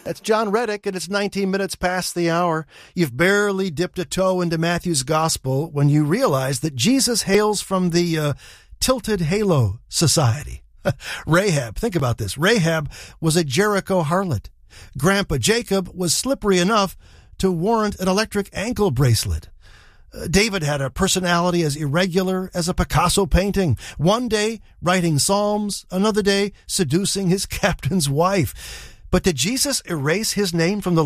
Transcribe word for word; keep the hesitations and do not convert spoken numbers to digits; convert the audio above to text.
That's John Reddick, and it's nineteen minutes past the hour. You've barely dipped a toe into Matthew's gospel when you realize that Jesus hails from the uh, Tilted Halo Society. Rahab, think about this. Rahab was a Jericho harlot. Grandpa Jacob was slippery enough to warrant an electric ankle bracelet. Uh, David had a personality as irregular as a Picasso painting. One day writing psalms, another day seducing his captain's wife. But did Jesus erase his name from the